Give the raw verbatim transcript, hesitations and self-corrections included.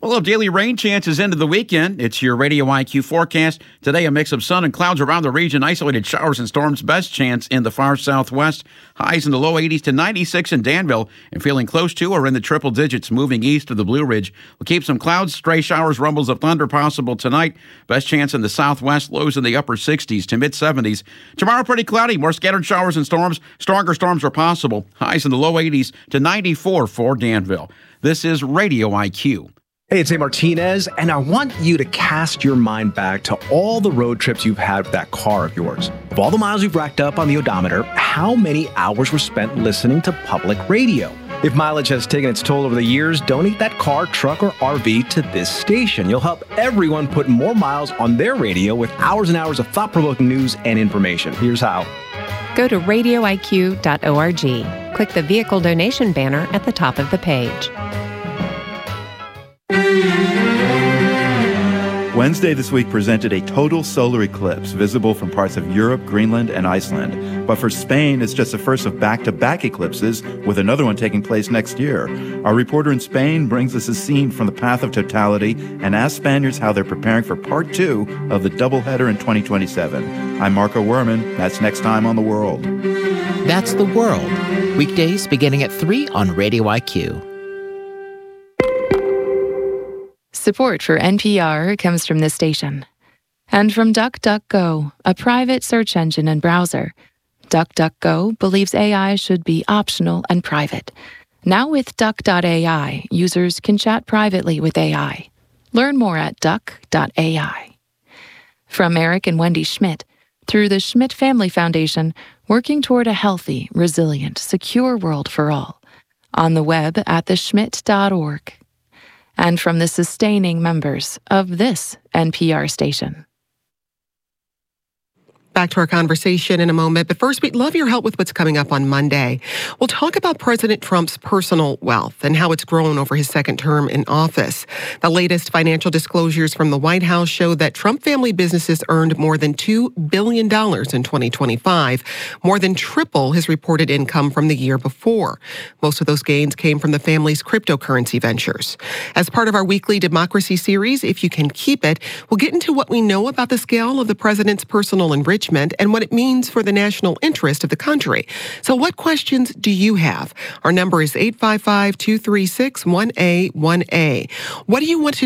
Well, daily rain chances into the weekend. It's your Radio I Q forecast. Today, a mix of sun and clouds around the region. Isolated showers and storms. Best chance in the far southwest. Highs in the low eighties to ninety-six in Danville. And feeling close to or in the triple digits moving east of the Blue Ridge. We'll keep some clouds, stray showers, rumbles of thunder possible tonight. Best chance in the southwest. Lows in the upper sixties to mid seventies. Tomorrow, pretty cloudy. More scattered showers and storms. Stronger storms are possible. Highs in the low eighties to ninety-four for Danville. This is Radio I Q. Hey, it's A. Martinez, and I want you to cast your mind back to all the road trips you've had with that car of yours. Of all the miles you've racked up on the odometer, how many hours were spent listening to public radio? If mileage has taken its toll over the years, donate that car, truck, or R V to this station. You'll help everyone put more miles on their radio with hours and hours of thought-provoking news and information. Here's how. Go to radio I Q dot org. Click the vehicle donation banner at the top of the page. Wednesday this week presented a total solar eclipse visible from parts of Europe, Greenland, and Iceland. But for Spain, it's just the first of back-to-back eclipses, with another one taking place next year. Our reporter in Spain brings us a scene from the path of totality and asks Spaniards how they're preparing for part two of the doubleheader in twenty twenty-seven. I'm Marco Werman. That's next time on The World. That's The World. Weekdays beginning at three on Radio I Q. Support for N P R comes from this station. And from DuckDuckGo, a private search engine and browser. DuckDuckGo believes A I should be optional and private. Now with Duck dot A I, users can chat privately with A I. Learn more at Duck dot A I. From Eric and Wendy Schmidt, through the Schmidt Family Foundation, working toward a healthy, resilient, secure world for all. On the web at the schmidt dot org. And from the sustaining members of this N P R station. Back to our conversation in a moment, but first, we'd love your help with what's coming up on Monday. We'll talk about President Trump's personal wealth and how it's grown over his second term in office. The latest financial disclosures from the White House show that Trump family businesses earned more than two billion dollars in twenty twenty-five, more than triple his reported income from the year before. Most of those gains came from the family's cryptocurrency ventures. As part of our weekly democracy series, If You Can Keep It, we'll get into what we know about the scale of the president's personal enrichment and what it means for the national interest of the country. So what questions do you have? Our number is eight five five, two three six, one A one A. What do you want to